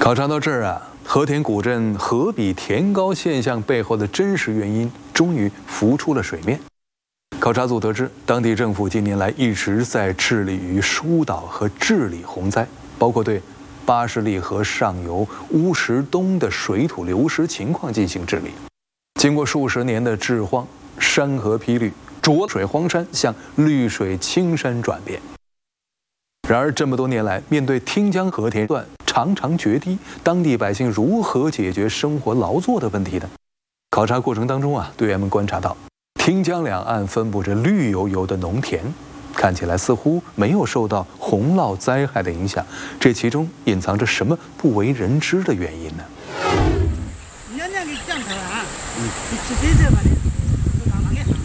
考察到这儿啊，和田古镇河比田高现象背后的真实原因终于浮出了水面。考察组得知，当地政府近年来一直在致力于疏导和治理洪灾，包括对巴士利河上游乌石东的水土流失情况进行治理。经过数十年的治荒，山河披绿，浊水荒山向绿水青山转变。然而，这么多年来，面对汀江和田段常常决堤，当地百姓如何解决生活劳作的问题呢？考察过程当中啊，队员们观察到，汀江两岸分布着绿油油的农田，看起来似乎没有受到洪涝灾害的影响，这其中隐藏着什么不为人知的原因呢？ 你要那样给降头啊，你直接这把的，是往哪里行？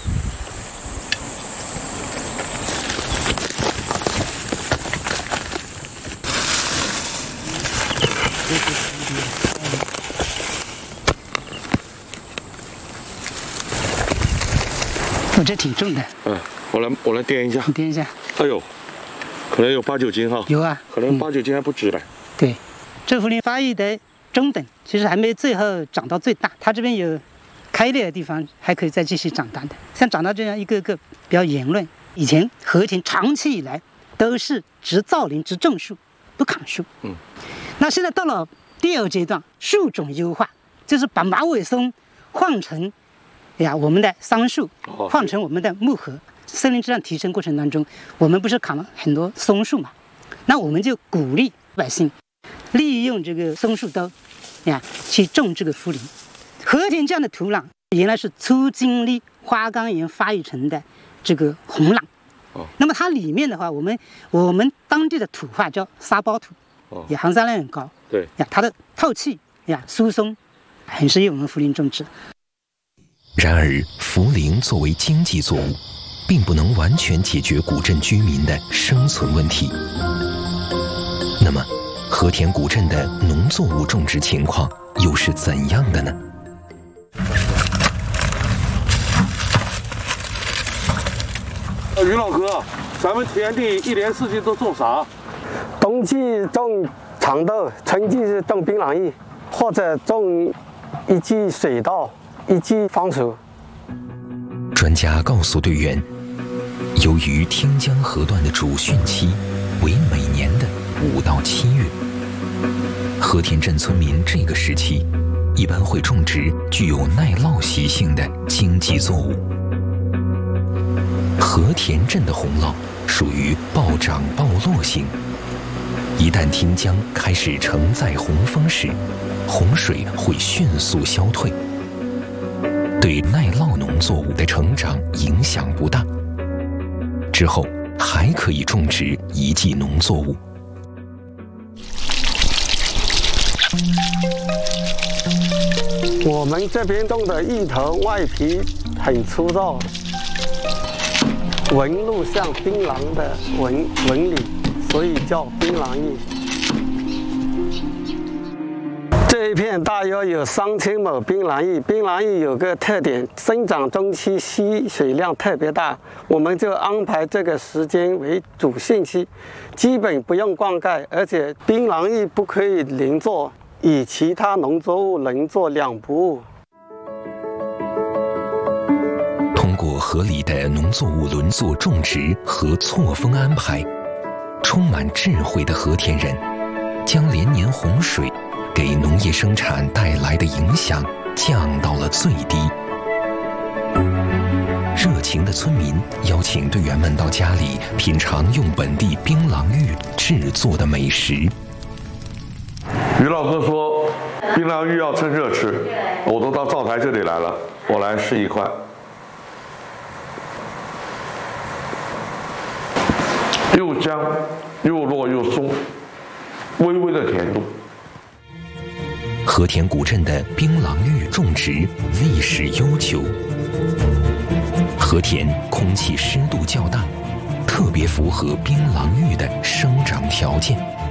这挺重的。 我来掂一下。 你掂一下。 哎呦，可能有8、9斤哈。 有啊， 可能8、9斤还不止嘞。 对，这幅林发育的中等，其实还没最后长到最大。它这边有开裂的地方，还可以再继续长大的。像长到这样一个个比较圆润。以前和田长期以来都是植造林、植种树，不砍树。那现在到了第2阶段，树种优化，就是把马尾松换成我们的桑树，换成我们的木荷。森林质量提升过程当中，我们不是砍了很多松树嘛？那我们就鼓励百姓利用这个松树刀去种这个敷林。和田这样的土壤原来是粗茎粒花岗岩发育成的这个红壤。那么它里面的话，我们当地的土话叫沙包土，含沙量很高。 对它的透气疏松，很适宜我们茯苓种植。 然而，茯苓作为经济作物，并不能完全解决古镇居民的生存问题。那么，和田古镇的农作物种植情况又是怎样的呢？ 于老哥，咱们田地1年4季都种啥？ 冬季种长豆，春季是种槟榔叶，或者种一季水稻，一季番薯。 专家告诉队员，由于汀江河段的主汛期为每年的5到7月，和田镇村民这个时期一般会种植具有耐涝习性的经济作物。和田镇的洪涝属于暴涨暴落型，一旦汀江开始承载洪峰时，洪水会迅速消退，对耐涝农作物的成长影响不大。之后还可以种植一季农作物。 我们这边种的芋头外皮很粗糙，纹路像槟榔的纹理，所以叫槟榔叶。这一片大约有3000亩槟榔叶。槟榔叶有个特点，生长中期吸水量特别大，我们就安排这个时间为主汛期，基本不用灌溉，而且槟榔叶不可以轮作，与其他农作物轮作2不误。 通过合理的农作物轮作种植和错峰安排，充满智慧的和田人将连年洪水给农业生产带来的影响降到了最低。热情的村民邀请队员们到家里品尝用本地槟榔芋制作的美食。 于老哥说，槟榔芋要趁热吃，我都到灶台这里来了，我来试一块。又香又糯又松，微微的甜度。 和田古镇的槟榔芋种植历史悠久。和田空气湿度较大，特别符合槟榔芋的生长条件。